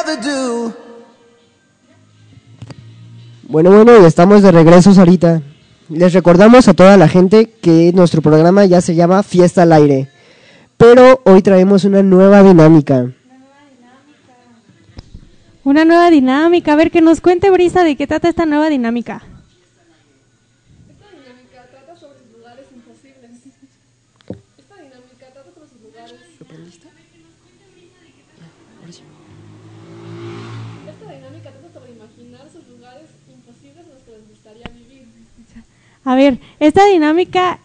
Bueno, y estamos de regreso ahorita. Les recordamos a toda la gente que nuestro programa ya se llama Fiesta al Aire, pero hoy traemos una nueva dinámica. Una nueva dinámica. A ver, que nos cuente Brisa de qué trata esta nueva dinámica. Esta dinámica trata sobre lugares imposibles. Esta dinámica trata sobre sus lugares. ¿Lo aprendiste? Esta dinámica trata sobre imaginar sus lugares imposibles en los que les gustaría vivir. A ver, esta dinámica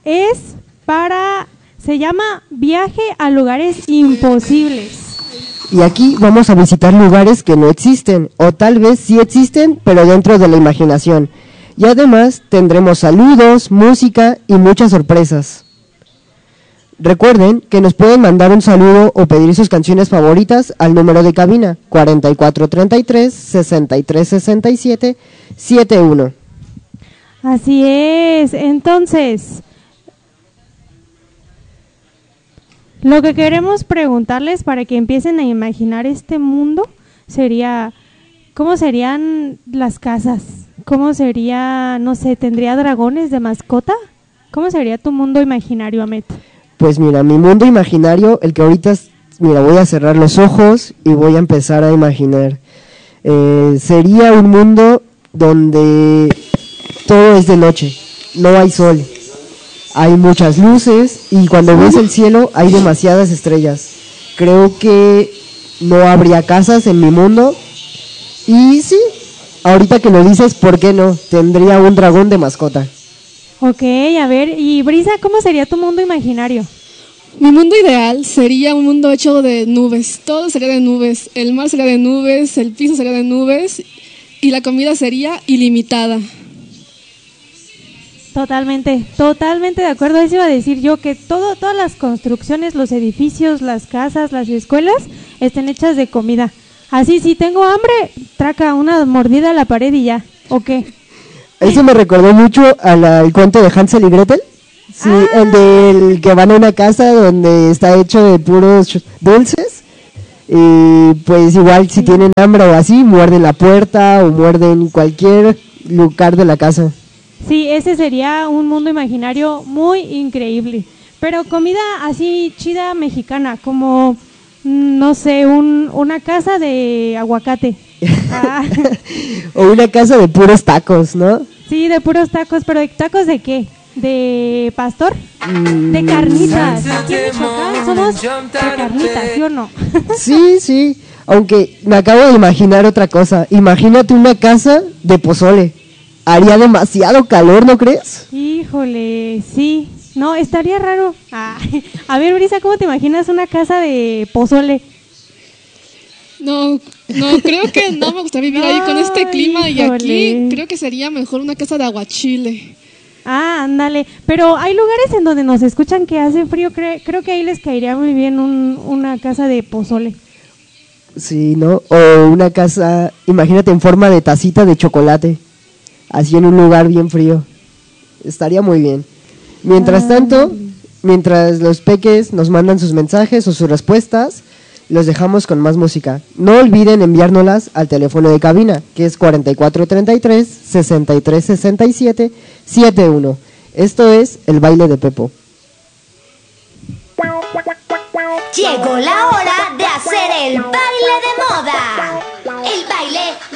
se llama Viaje a lugares imposibles. Y aquí vamos a visitar lugares que no existen, o tal vez sí existen, pero dentro de la imaginación. Y además tendremos saludos, música y muchas sorpresas. Recuerden que nos pueden mandar un saludo o pedir sus canciones favoritas al número de cabina 4433-6367-71. Así es. Entonces, lo que queremos preguntarles para que empiecen a imaginar este mundo sería, ¿cómo serían las casas? ¿Cómo sería, no sé, tendría dragones de mascota? ¿Cómo sería tu mundo imaginario, Amet? Pues mira, mi mundo imaginario, el que ahorita, voy a cerrar los ojos y voy a empezar a imaginar. Sería un mundo donde todo es de noche, no hay sol. Hay muchas luces y cuando ves el cielo hay demasiadas estrellas. Creo que no habría casas en mi mundo. Y sí, ahorita que lo dices, ¿por qué no? Tendría un dragón de mascota. Ok, a ver, y Brisa, ¿cómo sería tu mundo imaginario? Mi mundo ideal sería un mundo hecho de nubes. Todo sería de nubes. El mar sería de nubes, el piso sería de nubes y la comida sería ilimitada. Totalmente de acuerdo. Eso iba a decir yo, que todas las construcciones, los edificios, las casas, las escuelas estén hechas de comida. Así, si tengo hambre, traca una mordida a la pared y ya. ¿O qué? Eso me recordó mucho al cuento de Hansel y Gretel. Sí, el del que van a una casa donde está hecho de puros dulces. Y pues igual si tienen hambre o así, muerden la puerta o muerden cualquier lugar de la casa. Sí, ese sería un mundo imaginario muy increíble. Pero comida así chida mexicana, como, no sé, una casa de aguacate. O una casa de puros tacos, ¿no? Sí, de puros tacos, pero ¿de tacos de qué? ¿De pastor? De carnitas. Aquí en Michoacán somos de carnitas, ¿sí o no? Sí, aunque me acabo de imaginar otra cosa. Imagínate una casa de pozole. Haría demasiado calor, ¿no crees? Híjole, sí. No, estaría raro. A ver, Brisa, ¿cómo te imaginas una casa de pozole? No, creo que no me gustaría vivir ahí con este clima. Híjole. Y aquí creo que sería mejor una casa de aguachile. Ándale. Pero hay lugares en donde nos escuchan que hace frío. Creo que ahí les caería muy bien una casa de pozole. Sí, ¿no? O una casa, imagínate, en forma de tacita de chocolate. Así en un lugar bien frío. Estaría muy bien. Mientras tanto, mientras los peques nos mandan sus mensajes o sus respuestas, los dejamos con más música. No olviden enviárnoslas al teléfono de cabina, que es 4433-6367-71. Esto es El Baile de Pepo. Llegó la hora de hacer el baile de moda.